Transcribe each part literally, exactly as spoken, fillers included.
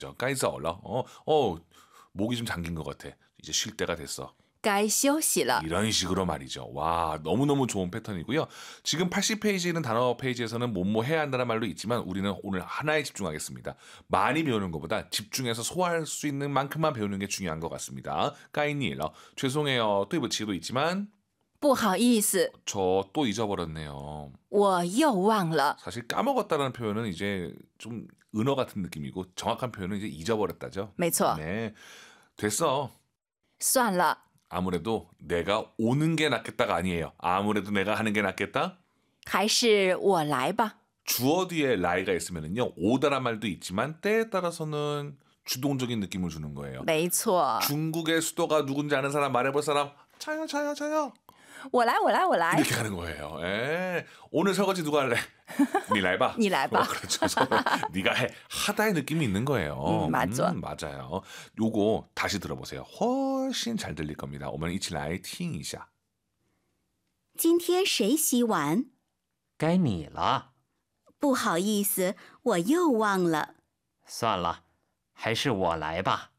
该走了. 어, 어, 목이 좀 잠긴 것 같아. 이제 쉴 때가 됐어. 该休息了. 이런 식으로 말이죠. 와, 너무너무 좋은 패턴이고요. 지금 팔십 페이지에 있는 단어 페이지에서는 뭐뭐 해야 한다는 말도 있지만 우리는 오늘 하나에 집중하겠습니다. 많이 배우는 것보다 집중해서 소화할 수 있는 만큼만 배우는 게 중요한 것 같습니다. 까이니러. 죄송해요. 对不起도 있지만 不好意思, 저 또 잊어버렸네요. 我又忘了. 사실 까먹었다는 표현은 이제 좀 은어 같은 느낌이고 정확한 표현은 이제 잊어버렸다죠. 没错. 네, 됐어. 算了. 아무래도 내가 오는 게 낫겠다가 아니에요. 아무래도 내가 하는 게 낫겠다. 还是我来吧. 주어 뒤에 라이가 있으면은요 오다란 말도 있지만 때에 따라서는 주동적인 느낌을 주는 거예요. 没错. 중국의 수도가 누군지 아는 사람 말해볼 사람. 저요 저요 저요. 我来我来我来. 이렇게 가는 거예요. 에, 오늘 설거지 누가 할래? 니 라이바. 니 라이바. 어, 그렇죠. 네가 해. 하다의 느낌이 있는 거예요. 음, 맞죠. 음, 맞아요. 요거 다시 들어보세요. 훨씬 잘 들릴 겁니다. 我们一起来听一下. 今天谁洗碗? 该你了。 不好意思，我又忘了。 算了，还是我来吧。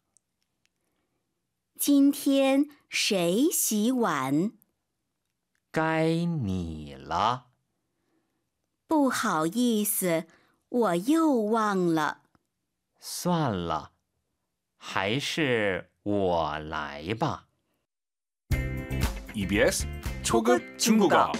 今天谁洗碗? 该你了。 不好意思，我又忘了。 算了，还是我来吧。 이비에스 초급 중국어.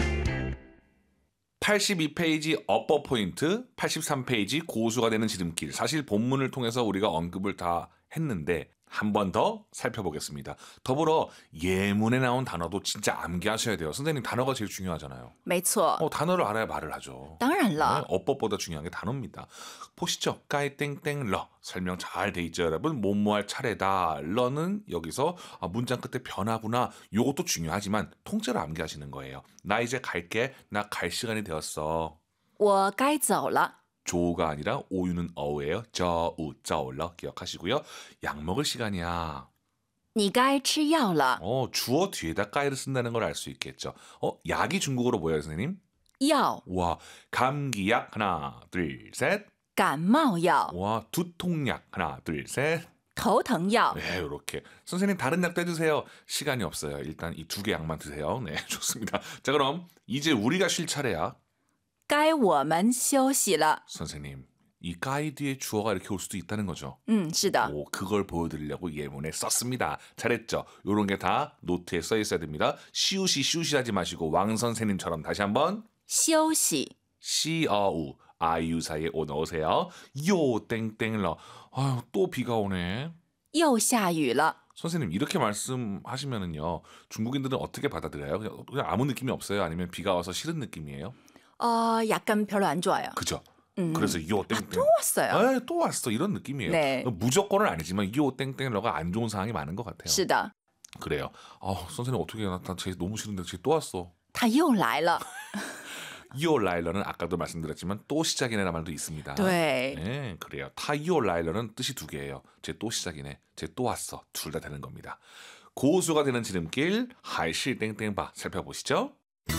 팔십이 페이지 어퍼 포인트, 팔십삼 페이지 고수가 되는 지름길. 사실 본문을 통해서 우리가 언급을 다 했는데 한 번 더 살펴보겠습니다. 더불어 예문에 나온 단어도 진짜 암기하셔야 돼요. 선생님 단어가 제일 중요하잖아요. 没错. 어, 단어를 알아야 말을 하죠. 当然了. 네, 어법보다 중요한 게 단어입니다. 보시죠. 까이 땡땡 러 설명 잘 돼 있죠, 여러분. 뭐뭐할 차례다. 러는 여기서 아, 문장 끝에 변화구나. 요것도 중요하지만 통째로 암기하시는 거예요. 나 이제 갈게. 나 갈 시간이 되었어. 我该走了. 조가 아니라 오유는 어우예요. 저우 저울러 기억하시고요. 약 먹을 시간이야. 你该吃药了. 어, 주어 뒤에다 까이를 쓴다는 걸 알 수 있겠죠. 어, 약이 중국어로 뭐예요, 선생님? 药. 와, 감기약 하나, 둘, 셋. 感冒药. 와, 두통약 하나, 둘, 셋. 头疼药. 네, 이렇게. 선생님 다른 약도 해주세요. 시간이 없어요. 일단 이 두 개 약만 드세요. 네, 좋습니다. 자, 그럼 이제 우리가 쉴 차례야. 该我们休息了. 선생님, 이 까이 뒤에 주어가 이렇게 올 수도 있다는 거죠. 嗯，是的. 오, 그걸 보여드리려고 예문에 썼습니다. 잘했죠? 요런 게 다 노트에 써 있어야 됩니다. 시우시 시우시 하지 마시고 왕 선생님처럼 다시 한번 休息. 시어우 아이유 사이에 오 넣으세요. 요 땡땡러. 아유, 또 비가 오네. 又下雨了. 선생님 이렇게 말씀하시면은요 중국인들은 어떻게 받아들여요? 그냥, 그냥 아무 느낌이 없어요? 아니면 비가 와서 싫은 느낌이에요? 어, 약간 별로 안 좋아요. 그죠? 음. 그래서 요 땡땡. 또 왔어요. 에이, 또 왔어 이런 느낌이에요. 네. 무조건은 아니지만 요 땡땡러가 안 좋은 상황이 많은 것 같아요. 是的. 그래요. 아, 선생님 어떻게 해요? 나쟤 너무 싫은데 쟤 또 왔어. 他又来了. 요 라일러는 아까도 말씀드렸지만 또 시작이네라는 말도 있습니다. 对. 네, 그래요. 타이오 라일러는 뜻이 두 개예요. 쟤 또 시작이네. 쟤 또 왔어. 둘 다 되는 겁니다. 고수가 되는 지름길 하이시 땡땡바 살펴보시죠.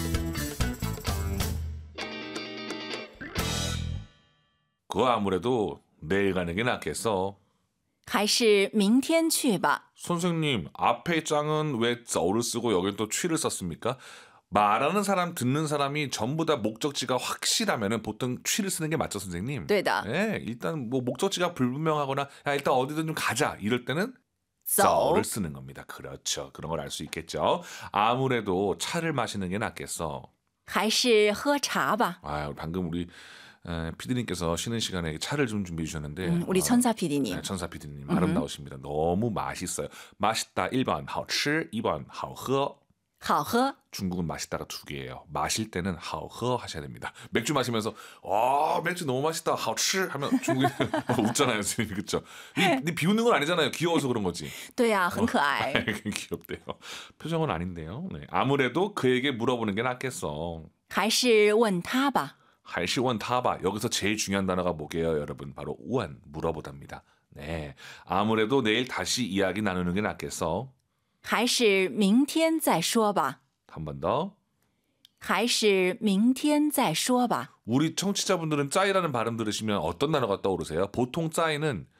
그거 아무래도 내일 가는 게 낫겠어. 还是明天去吧. 선생님 앞에 짱은 왜 저를 쓰고 여긴 또 취를 썼습니까? 말하는 사람 듣는 사람이 전부 다 목적지가 확실하면은 보통 취를 쓰는 게 맞죠, 선생님? 对的. 네, 일단 뭐 목적지가 불분명하거나 야, 일단 어디든 좀 가자 이럴 때는 走. 저를 쓰는 겁니다. 그렇죠. 그런 걸 알 수 있겠죠. 아무래도 차를 마시는 게 낫겠어. 还是喝茶吧. 아, 방금 우리 에, 피디님께서 쉬는 시간에 차를 좀 준비해 주셨는데 음, 우리 어, 천사 피디님. 네, 천사 피디님 아름다우십니다. 너무 맛있어요. 맛있다 일 번, 好吃 이 번, 好喝好喝. 중국은 맛있다가 두 개예요. 마실 때는 好喝 하셔야 됩니다. 맥주 마시면서 와 맥주 너무 맛있다 好吃 하면 중국인 웃잖아요, 선생님. 그렇죠? 이 비웃는 건 아니잖아요. 귀여워서 그런 거지. 对啊,很可爱. 귀엽대요. 표정은 아닌데요. 네. 아무래도 그에게 물어보는 게 낫겠어. 还是问他吧. 할시원 타바. 여기서 제일 중요한 단어가 뭐게요, 여러분? 바로 원 물어보답니다. 네. 아무래도 내일 다시 이야기 나누는 게 낫겠어. 还是明天再说吧. 한 번 더. 还是明天再说吧. 우리 청취자분들은 짜이라는 발음 들으시면 어떤 단어가 떠오르세요? 보통 짜이는